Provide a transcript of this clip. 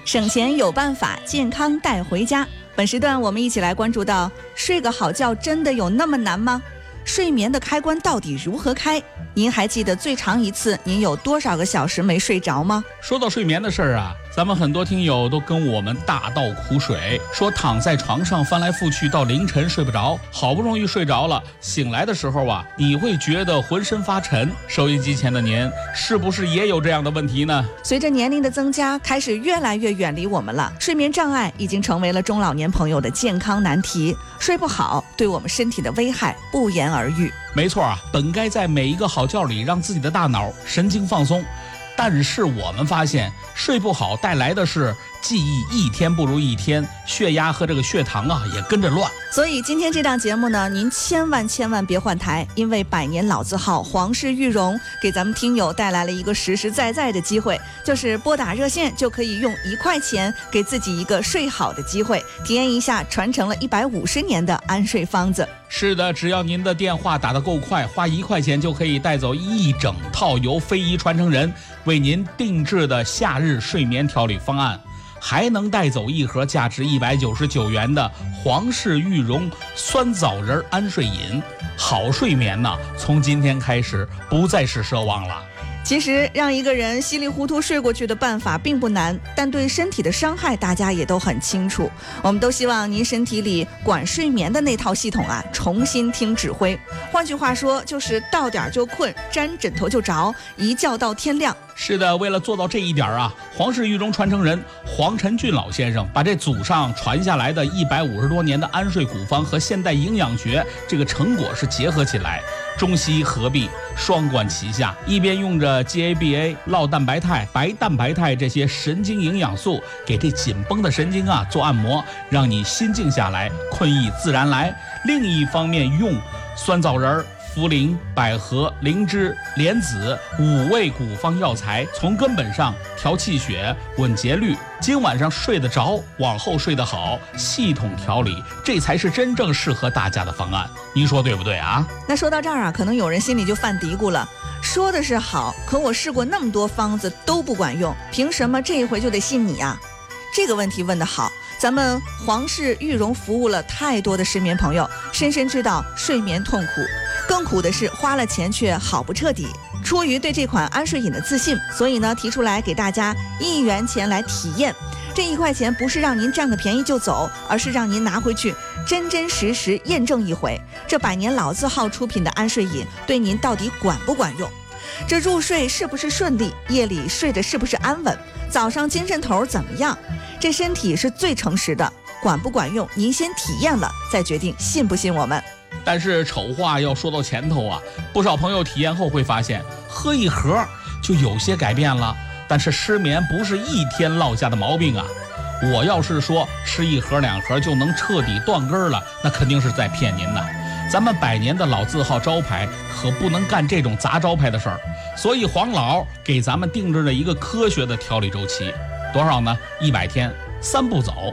省钱有办法，健康带回家。本时段我们一起来关注到，睡个好觉真的有那么难吗？睡眠的开关到底如何开？您还记得最长一次您有多少个小时没睡着吗？ 说到睡眠的事儿啊，咱们很多听友都跟我们大倒苦水，说躺在床上翻来覆去到凌晨睡不着，好不容易睡着了，醒来的时候啊，你会觉得浑身发沉。收音机前的您是不是也有这样的问题呢？ 随着年龄的增加，开始越来越远离我们了。睡眠障碍已经成为了中老年朋友的健康难题，睡不好对我们身体的危害不言而喻。 没错啊，本该在每一个好觉里让自己的大脑神经放松，但是我们发现睡不好带来的是记忆一天不如一天，血压和这个血糖啊也跟着乱。 所以今天这档节目呢，您千万别换台，因为百年老字号皇氏玉荣给咱们听友带来了一个实实在在的机会，就是拨打热线就可以用1块钱给自己一个睡好的机会，体验一下传承了150年的安睡方子。 是的，只要您的电话打得够快，花1块钱就可以带走一整套由非遗传承人为您定制的夏日睡眠调理方案，还能带走一盒价值199元的皇氏玉荣酸枣仁安睡饮。好睡眠呢，从今天开始不再是奢望了。 其实让一个人稀里糊涂睡过去的办法并不难，但对身体的伤害大家也都很清楚。我们都希望您身体里管睡眠的那套系统啊，重新听指挥。换句话说，就是到点就困，沾枕头就着，一觉到天亮。 是的，为了做到这一点啊，皇氏玉荣传承人黄晨俊老先生把这祖上传下来的150多年的安睡古方和现代营养学这个成果是结合起来，中西医合璧，双管齐下，一边用着 GABA、酪蛋白肽、白蛋白肽这些神经营养素给这紧绷的神经啊做按摩，让你心静下来，困意自然来。另一方面用酸枣仁、茯苓、百合、灵芝、莲子5味古方药材，从根本上调气血、稳节律。今晚上睡得着，往后睡得好，系统调理，这才是真正适合大家的方案。您说对不对啊？ 那说到这儿啊，可能有人心里就犯嘀咕了，说的是好，可我试过那么多方子都不管用，凭什么这一回就得信你啊？这个问题问得好，咱们皇氏玉荣服务了太多的失眠朋友，深深知道睡眠痛苦，更苦的是花了钱却好不彻底。出于对这款安睡饮的自信，所以呢提出来给大家1元钱来体验。这1块钱不是让您占个便宜就走，而是让您拿回去真真实实验证一回，这百年老字号出品的安睡饮对您到底管不管用？这入睡是不是顺利？夜里睡得是不是安稳？早上精神头怎么样？这身体是最诚实的，管不管用您先体验了再决定信不信我们。 但是丑话要说到前头啊，不少朋友体验后会发现，喝一盒就有些改变了。但是失眠不是一天落下的毛病啊！我要是说吃1盒2盒就能彻底断根了，那肯定是在骗您的。咱们百年的老字号招牌可不能干这种砸招牌的事儿，所以黄老给咱们定制了一个科学的调理周期，多少呢？100天，3步走。